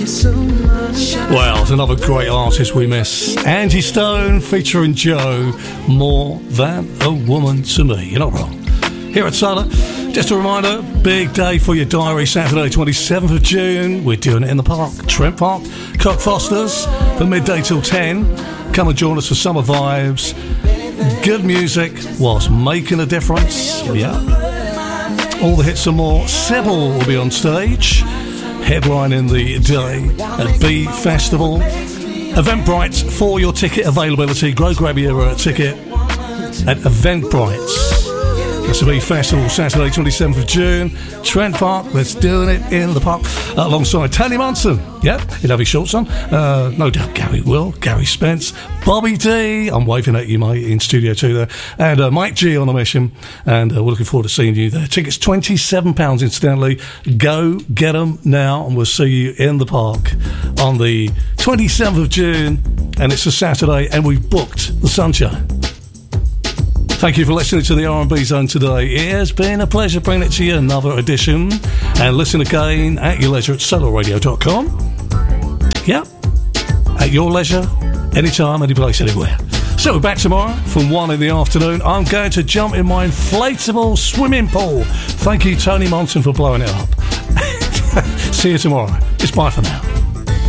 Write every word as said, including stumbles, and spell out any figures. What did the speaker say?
Well, it's another great artist we miss. Angie Stone featuring Joe. More Than a Woman to Me. You're not wrong. Here at Solar, just a reminder, big day for your diary, Saturday twenty-seventh of June. We're doing it in the park, Trent Park, Cock Foster's, from midday till ten. Come and join us for summer vibes. Good music whilst making a difference. Yeah. All the hits and more. Sybil will be on stage, headlining the day at B Festival. Eventbrite for your ticket availability. Go grab your uh, ticket at Eventbrite. That's the B Festival, Saturday twenty-seventh of June. Trent Park, let's do it in the park. Uh, alongside Tony Munson. Yep, he'll have his shorts on. Uh, no doubt Gary will. Gary Spence. Bobby D. I'm waving at you, mate, in Studio two there. And uh, Mike G on a mission. And uh, we're looking forward to seeing you there. Tickets twenty-seven pounds incidentally. Go get them now, and we'll see you in the park on the twenty-seventh of June. And it's a Saturday, and we've booked the sunshine. Thank you for listening to the R and B Zone today. It has been a pleasure bringing it to you, another edition. And listen again at your leisure at solar radio dot com. Yep, at your leisure, anytime, any place, anywhere. So we're back tomorrow from one in the afternoon. I'm going to jump in my inflatable swimming pool. Thank you, Tony Monson, for blowing it up. See you tomorrow. It's bye for now.